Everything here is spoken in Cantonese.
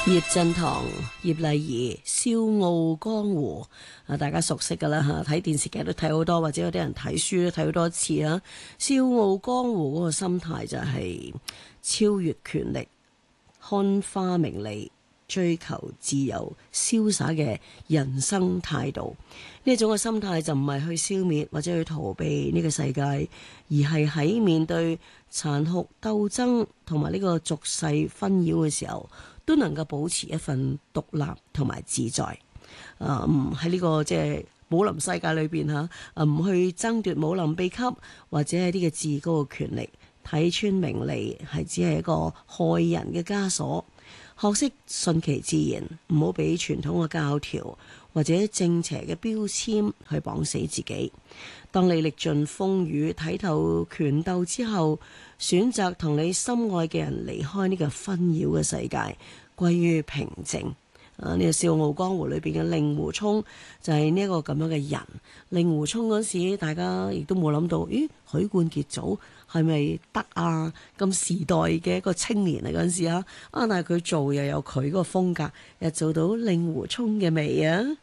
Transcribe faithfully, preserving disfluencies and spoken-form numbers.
葉振棠、葉麗儀《笑傲江湖》啊，大家熟悉噶啦吓，睇電視劇都睇好多，或者有啲人睇書都睇好多次啊。笑傲江湖嗰個心態就係超越權力、看花名利、追求自由、瀟灑嘅人生態度。呢種嘅心態就唔係去消滅或者去逃避呢個世界，而係喺面對殘酷鬥爭同埋呢個俗世紛擾嘅時候，都能夠保持一份獨立同埋自在。啊，唔喺呢個即係武林世界裏邊吓，啊唔去爭奪武林秘笈或者係啲嘅至高嘅權力，睇穿名利係只係一個害人嘅枷鎖。學識順其自然，唔好俾傳統嘅教條或者正邪嘅標籤去綁死自己。當你歷盡風雨，睇透權鬥之後，選擇同你心愛嘅人離開呢個紛擾嘅世界，歸於平靜。啊！呢、這個《笑傲江湖》裏邊嘅令狐沖就係呢一個咁樣嘅人。令狐沖嗰時，大家亦都冇諗到，咦？許冠傑組係咪得啊？咁時代嘅一個青年嚟嗰陣時啊，啊！但係佢做又有佢嗰個風格，又做到令狐沖嘅味啊！